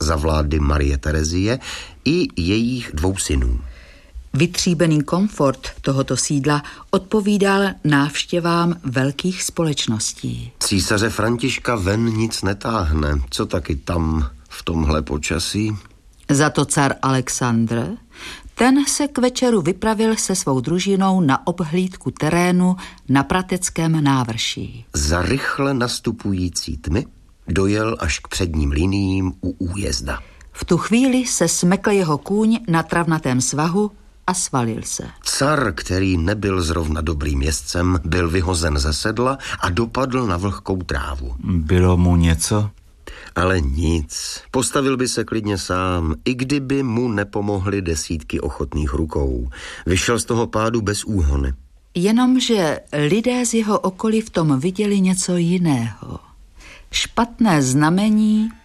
za vlády Marie Terezie i jejích 2 synů. Vytříbený komfort tohoto sídla odpovídal návštěvám velkých společností. Císaře Františka ven nic netáhne, co taky tam v tomhle počasí. Za to car Alexandr, ten se k večeru vypravil se svou družinou na obhlídku terénu na Prateckém návrší. Za rychle nastupující tmy dojel až k předním liniím u újezda. V tu chvíli se smekl jeho kůň na travnatém svahu a svalil se. Car, který nebyl zrovna dobrým jezdcem, byl vyhozen ze sedla a dopadl na vlhkou trávu. Bylo mu něco? Ale nic. Postavil by se klidně sám, i kdyby mu nepomohly desítky ochotných rukou. Vyšel z toho pádu bez úhony. Jenomže lidé z jeho okolí v tom viděli něco jiného. Špatné znamení